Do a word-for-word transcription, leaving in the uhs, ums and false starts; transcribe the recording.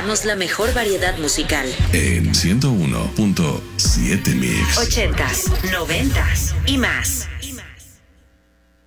presentamos la mejor variedad musical. En ciento uno punto siete Mix. Ochentas, noventas y más.